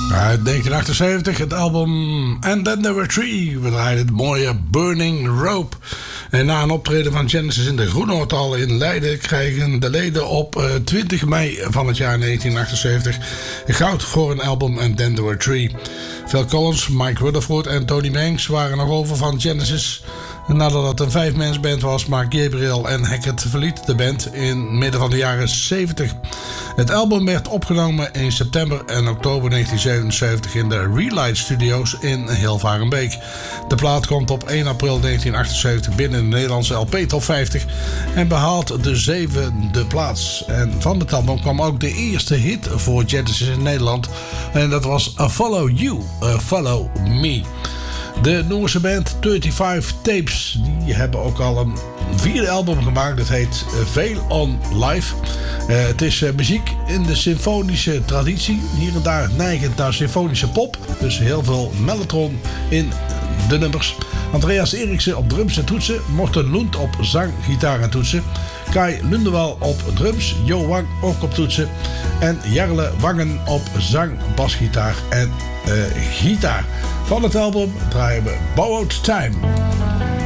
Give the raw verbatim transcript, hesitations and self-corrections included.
Uit negentien achtenzeventig het album And Then There Were Three. We draaiden het mooie Burning Rope. En na een optreden van Genesis in de Groenhoordhal in Leiden krijgen de leden op uh, twintig mei van het jaar negentien achtenzeventig goud voor een album And Then There Were Three. Phil Collins, Mike Rutherford en Tony Banks waren nog over van Genesis. Nadat het een vijfmansband was, maar Gabriel en Hackett verliet de band in het midden van de jaren zeventig. Het album werd opgenomen in september en oktober negentien zevenenzeventig in de Relight Studios in Hilvarenbeek. De plaat komt op één april negentien achtenzeventig binnen de Nederlandse L P Top vijftig en behaalt de zevende plaats. En van het album kwam ook de eerste hit voor Genesis in Nederland en dat was A Follow You, A Follow Me. De Noorse band vijfendertig Tapes, die hebben ook al een vierde album gemaakt. Dat heet Veil on Live. Uh, het is uh, muziek in de symfonische traditie. Hier en daar neigend naar symfonische pop. Dus heel veel mellotron in de nummers. Andreas Eriksen op drums en toetsen. Morten Lund op zang, gitaar en toetsen. Kai Lundewal op drums. Jo Wang ook op toetsen. En Jarle Wangen op zang, basgitaar en uh, gitaar. Van het album draaien we Borrowed Time.